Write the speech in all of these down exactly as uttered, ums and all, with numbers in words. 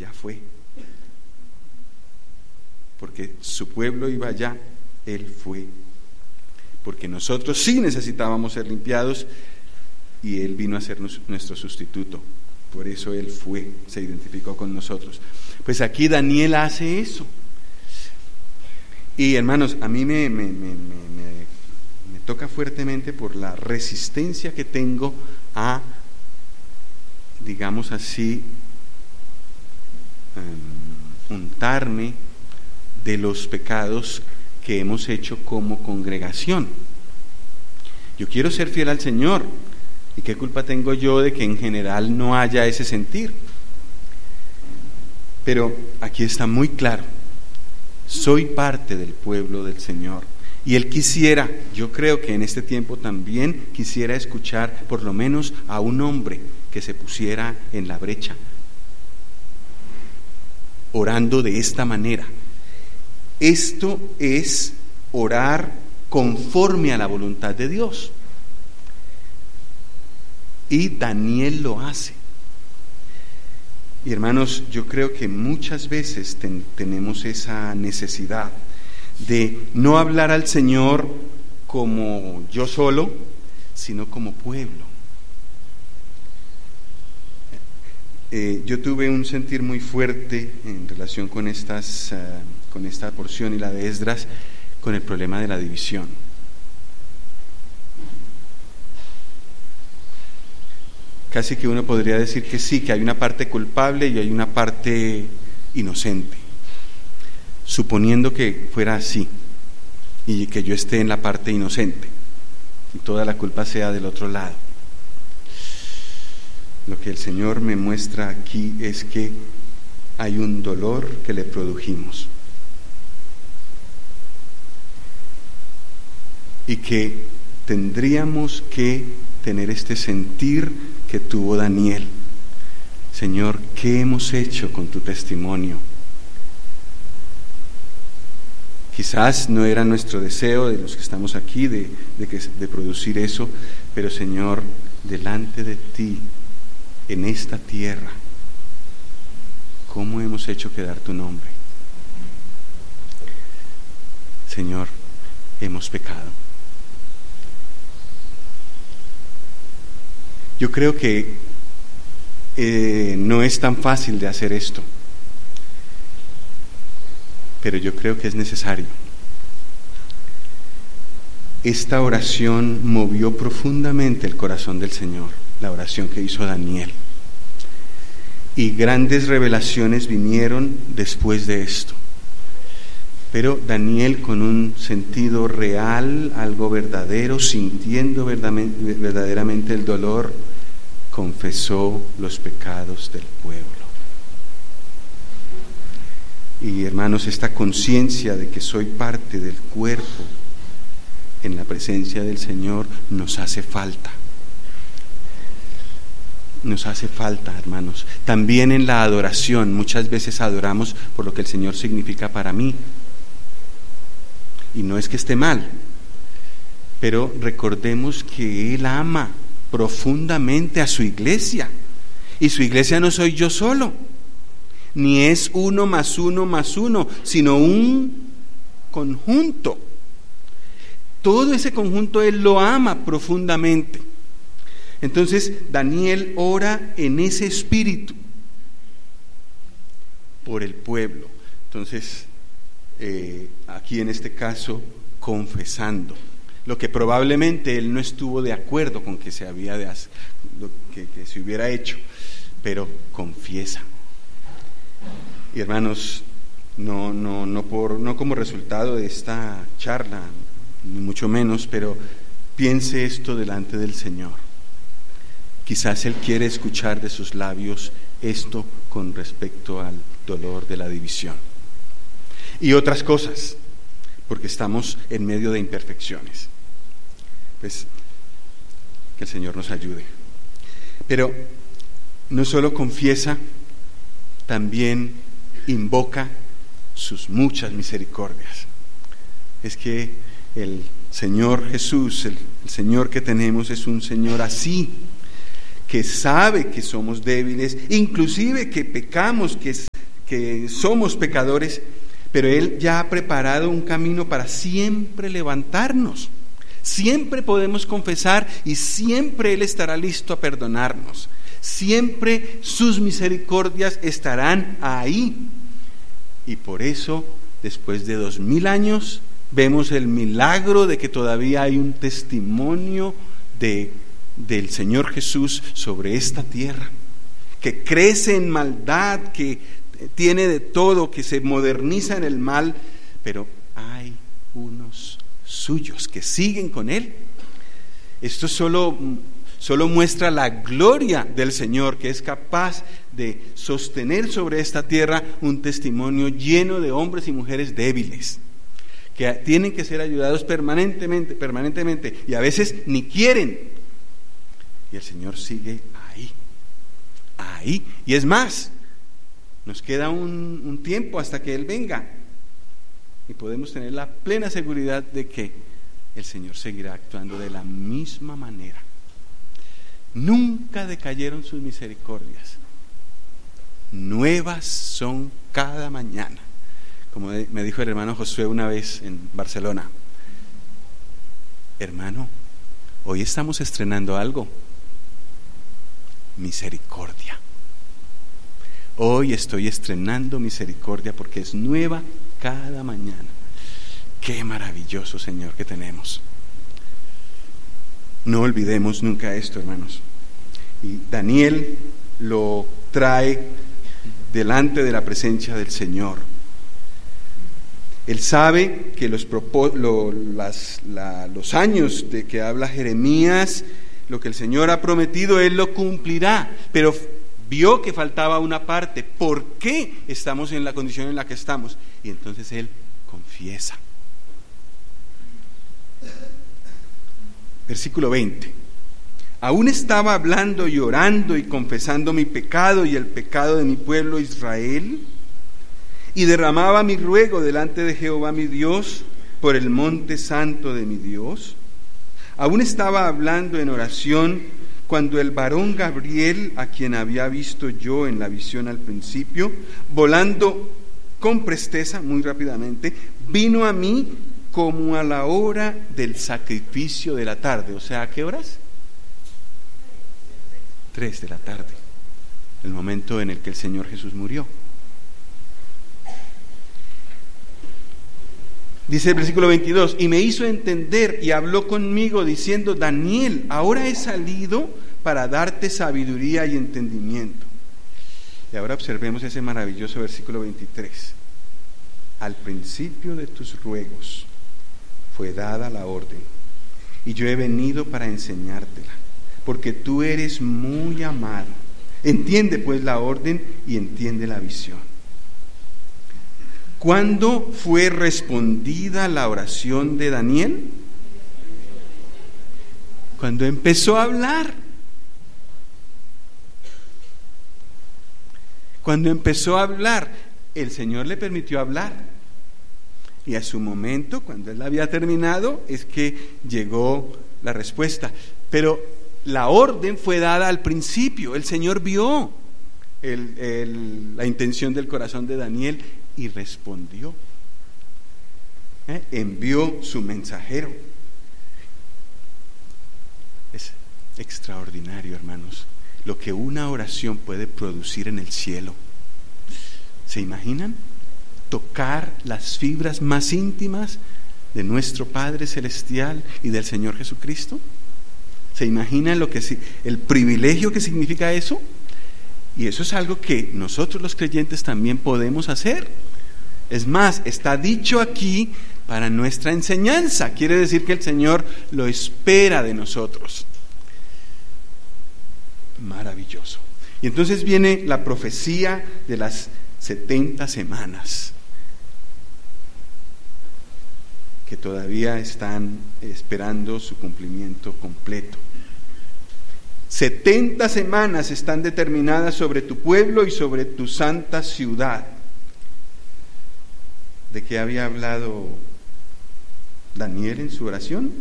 ya fue. Porque su pueblo iba allá, Él fue. Porque nosotros sí necesitábamos ser limpiados y Él vino a ser nuestro sustituto. Por eso Él fue, se identificó con nosotros. Pues aquí Daniel hace eso. Y hermanos, a mí me, me, me, me, me, me toca fuertemente por la resistencia que tengo a, digamos así, um, untarme de los pecados que hemos hecho como congregación. Yo quiero ser fiel al Señor, y qué culpa tengo yo de que en general no haya ese sentir. Pero aquí está muy claro, soy parte del pueblo del Señor, y Él quisiera, yo creo que en este tiempo también quisiera escuchar por lo menos a un hombre que se pusiera en la brecha, orando de esta manera. Esto es orar conforme a la voluntad de Dios. Y Daniel lo hace. Y hermanos, yo creo que muchas veces ten, tenemos esa necesidad de no hablar al Señor como yo solo, sino como pueblo. Eh, yo tuve un sentir muy fuerte en relación con estas... Uh, con esta porción y la de Esdras, con el problema de la división. Casi que uno podría decir que sí, que hay una parte culpable y hay una parte inocente, suponiendo que fuera así y que yo esté en la parte inocente y toda la culpa sea del otro lado. Lo que el Señor me muestra aquí es que hay un dolor que le produjimos y que tendríamos que tener este sentir que tuvo Daniel. Señor, ¿qué hemos hecho con tu testimonio? Quizás no era nuestro deseo de los que estamos aquí de, de, que, de producir eso, pero Señor, delante de ti, en esta tierra, ¿cómo hemos hecho quedar tu nombre? Señor, hemos pecado. Yo creo que eh, no es tan fácil de hacer esto, pero yo creo que es necesario. Esta oración movió profundamente el corazón del Señor, la oración que hizo Daniel. Y grandes revelaciones vinieron después de esto. Pero Daniel, con un sentido real, algo verdadero, sintiendo verdaderamente el dolor, confesó los pecados del pueblo. Y hermanos, esta conciencia de que soy parte del cuerpo en la presencia del Señor nos hace falta. Nos hace falta, hermanos. También en la adoración, muchas veces adoramos por lo que el Señor significa para mí. Y no es que esté mal, pero recordemos que Él ama profundamente a su iglesia, y su iglesia no soy yo solo, ni es uno más uno más uno, sino un conjunto. Todo ese conjunto Él lo ama profundamente. Entonces Daniel ora en ese espíritu por el pueblo. Entonces eh, aquí en este caso confesando lo que probablemente él no estuvo de acuerdo con que se había de hacer, lo que, que se hubiera hecho, pero confiesa. Y hermanos, no, no, no, por, no como resultado de esta charla, ni mucho menos, pero piense esto delante del Señor. Quizás Él quiere escuchar de sus labios esto con respecto al dolor de la división. Y otras cosas, porque estamos en medio de imperfecciones. Pues que el Señor nos ayude. Pero no solo confiesa, también invoca sus muchas misericordias. Es que el Señor Jesús, el, el Señor que tenemos, es un Señor así, que sabe que somos débiles, inclusive que pecamos, que que somos pecadores, pero Él ya ha preparado un camino para siempre levantarnos. Siempre podemos confesar y siempre Él estará listo a perdonarnos. Siempre sus misericordias estarán ahí. Y por eso, después de dos mil años, vemos el milagro de que todavía hay un testimonio de, del Señor Jesús sobre esta tierra, que crece en maldad, que tiene de todo, que se moderniza en el mal, pero hay unos suyos que siguen con Él. Esto solo, solo muestra la gloria del Señor, que es capaz de sostener sobre esta tierra un testimonio lleno de hombres y mujeres débiles, que tienen que ser ayudados permanentemente, permanentemente, y a veces ni quieren. Y el Señor sigue ahí, ahí. Y es más, nos queda un, un tiempo hasta que Él venga, y podemos tener la plena seguridad de que el Señor seguirá actuando de la misma manera. Nunca decayeron sus misericordias. Nuevas son cada mañana. Como me dijo el hermano Josué una vez en Barcelona: hermano, hoy estamos estrenando algo. Misericordia. Hoy estoy estrenando misericordia porque es nueva cada mañana. Qué maravilloso Señor que tenemos. No olvidemos nunca esto, hermanos. Y Daniel lo trae delante de la presencia del Señor. Él sabe que los, lo, las, la, los años de que habla Jeremías, lo que el Señor ha prometido, Él lo cumplirá, pero vio que faltaba una parte. ¿Por qué estamos en la condición en la que estamos? Y entonces Él confiesa. Versículo veinte. Aún estaba hablando y orando y confesando mi pecado y el pecado de mi pueblo Israel, y derramaba mi ruego delante de Jehová mi Dios por el monte santo de mi Dios. Aún estaba hablando en oración cuando el varón Gabriel, a quien había visto yo en la visión al principio, volando con presteza, muy rápidamente, vino a mí como a la hora del sacrificio de la tarde. O sea, ¿a qué horas? Tres de la tarde, el momento en el que el Señor Jesús murió. Dice el versículo veintidós: y me hizo entender y habló conmigo diciendo: Daniel, ahora he salido para darte sabiduría y entendimiento. Y ahora observemos ese maravilloso versículo veintitrés. Al principio de tus ruegos fue dada la orden, y yo he venido para enseñártela, porque tú eres muy amado. Entiende pues la orden y entiende la visión. ¿Cuándo fue respondida la oración de Daniel? Cuando empezó a hablar. Cuando empezó a hablar, el Señor le permitió hablar. Y a su momento, cuando él había terminado, es que llegó la respuesta. Pero la orden fue dada al principio. El Señor vio el, el, la intención del corazón de Daniel y respondió. ¿Eh? Envió su mensajero. Es extraordinario, hermanos, lo que una oración puede producir en el cielo. ¿Se imaginan? Tocar las fibras más íntimas de nuestro Padre Celestial y del Señor Jesucristo. ¿Se imaginan lo que, el privilegio que significa eso? Y eso es algo que nosotros los creyentes también podemos hacer. Es más, está dicho aquí para nuestra enseñanza. Quiere decir que el Señor lo espera de nosotros. Maravilloso. Y entonces viene la profecía de las setenta semanas, que todavía están esperando su cumplimiento completo. setenta semanas están determinadas sobre tu pueblo y sobre tu santa ciudad. ¿De qué había hablado Daniel en su oración?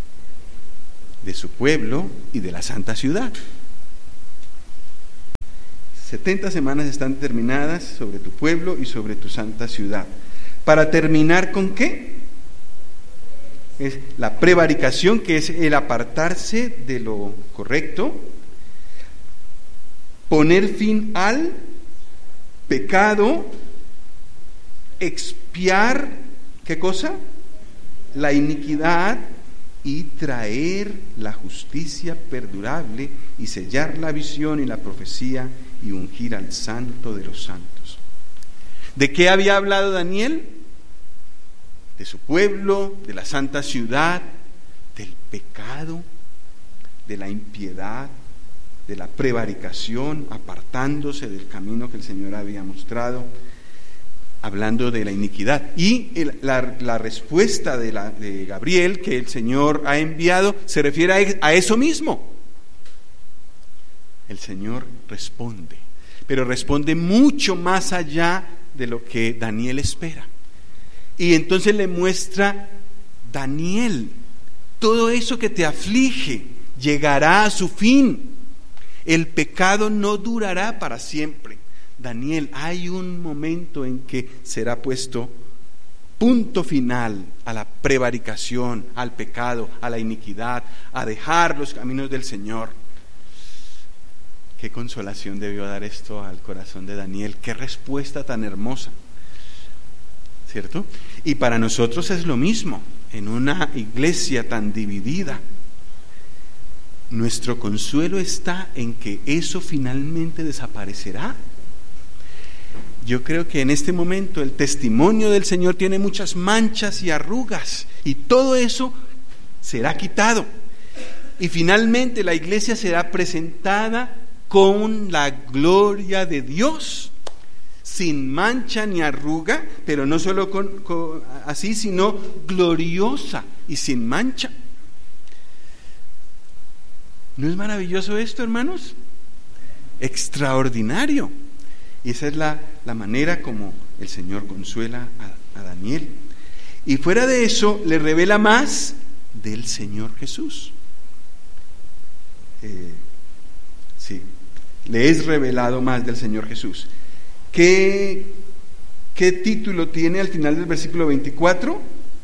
De su pueblo y de la santa ciudad. setenta semanas están determinadas sobre tu pueblo y sobre tu santa ciudad. ¿Para terminar con qué? Es la prevaricación, que es el apartarse de lo correcto, poner fin al pecado, expiar, ¿qué cosa? La iniquidad, y traer la justicia perdurable y sellar la visión y la profecía y ungir al santo de los santos. ¿De qué había hablado Daniel? De su pueblo, de la santa ciudad, del pecado, de la impiedad, de la prevaricación, apartándose del camino que el Señor había mostrado, hablando de la iniquidad. Y el, la, la respuesta de, la, de Gabriel, que el Señor ha enviado, se refiere a, a eso mismo. El Señor responde, pero responde mucho más allá de lo que Daniel espera. Y entonces le muestra: Daniel, todo eso que te aflige llegará a su fin. El pecado no durará para siempre. Daniel, hay un momento en que será puesto punto final a la prevaricación, al pecado, a la iniquidad, a dejar los caminos del Señor. Qué consolación debió dar esto al corazón de Daniel, qué respuesta tan hermosa, ¿cierto? Y para nosotros es lo mismo, en una iglesia tan dividida. Nuestro consuelo está en que eso finalmente desaparecerá. Yo creo que en este momento el testimonio del Señor tiene muchas manchas y arrugas, y todo eso será quitado. Y finalmente la iglesia será presentada con la gloria de Dios, sin mancha ni arruga, pero no solo con, con, así, sino gloriosa y sin mancha. ¿No es maravilloso esto, hermanos? Extraordinario. Y esa es la, la manera como el Señor consuela a, a Daniel. Y fuera de eso, le revela más del Señor Jesús. Eh, sí, le es revelado más del Señor Jesús. ¿Qué, qué título tiene al final del versículo veinticuatro?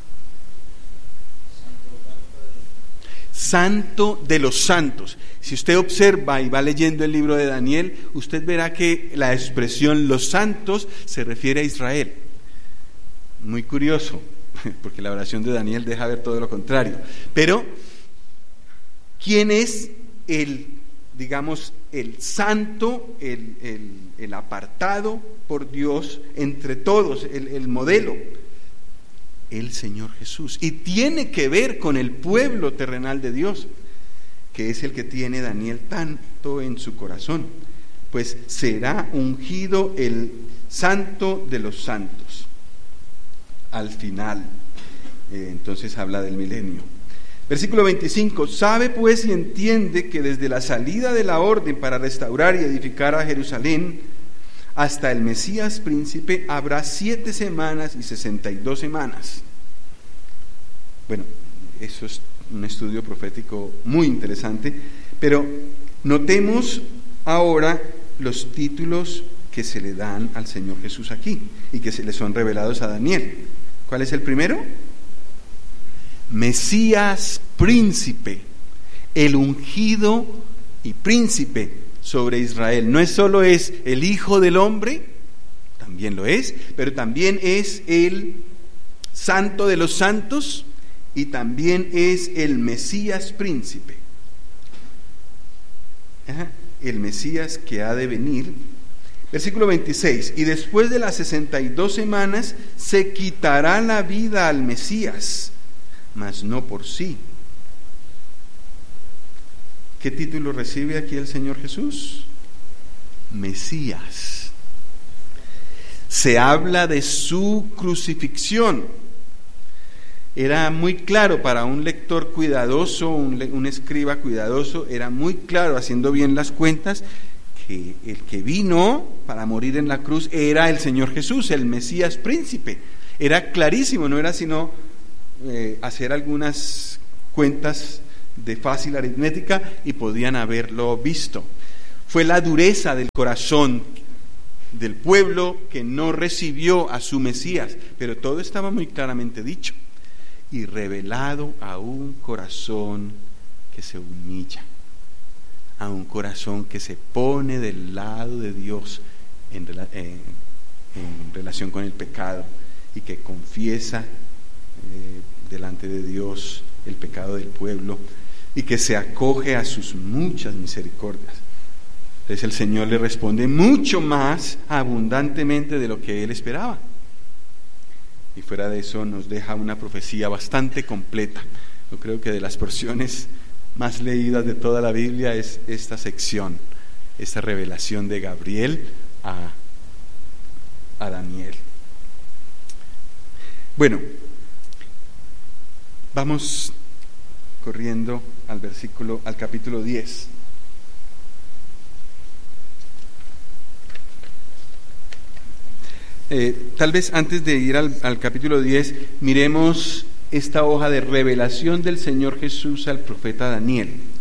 Santo de los santos. Si usted observa y va leyendo el libro de Daniel, usted verá que la expresión los santos se refiere a Israel. Muy curioso, porque la oración de Daniel deja ver todo lo contrario. Pero, ¿quién es el, digamos, el santo, el, el, el apartado por Dios entre todos, el, el modelo? El Señor Jesús. Y tiene que ver con el pueblo terrenal de Dios, que es el que tiene Daniel tanto en su corazón. Pues será ungido el santo de los santos al final. Eh, entonces habla del milenio. Versículo veinticinco: sabe pues y entiende que desde la salida de la orden para restaurar y edificar a Jerusalén hasta el Mesías príncipe habrá siete semanas y sesenta y dos semanas. Bueno, eso es un estudio profético muy interesante, pero notemos ahora los títulos que se le dan al Señor Jesús aquí y que se le son revelados a Daniel. ¿Cuál es el primero? Mesías príncipe, el ungido y príncipe sobre Israel. No es solo es el Hijo del Hombre, también lo es, pero también es el Santo de los santos y también es el Mesías príncipe. Ajá, el Mesías que ha de venir. Versículo veintiséis: y después de las sesenta y dos semanas se quitará la vida al Mesías, mas no por sí. ¿Qué título recibe aquí el Señor Jesús? Mesías. Se habla de su crucifixión. Era muy claro para un lector cuidadoso, un, un escriba cuidadoso, era muy claro, haciendo bien las cuentas, que el que vino para morir en la cruz era el Señor Jesús, el Mesías príncipe. Era clarísimo, no era sino eh, hacer algunas cuentas de fácil aritmética y podían haberlo visto. Fue la dureza del corazón del pueblo que no recibió a su Mesías, pero todo estaba muy claramente dicho. Y revelado a un corazón que se humilla, a un corazón que se pone del lado de Dios en, en, en relación con el pecado y que confiesa eh, delante de Dios el pecado del pueblo y que se acoge a sus muchas misericordias. Entonces el Señor le responde mucho más abundantemente de lo que él esperaba. Y fuera de eso nos deja una profecía bastante completa. Yo creo que de las porciones más leídas de toda la Biblia es esta sección, esta revelación de Gabriel a, a Daniel. Bueno, vamos corriendo al versículo, al capítulo diez. Eh, tal vez antes de ir al, al capítulo diez, miremos esta hoja de revelación del Señor Jesús al profeta Daniel.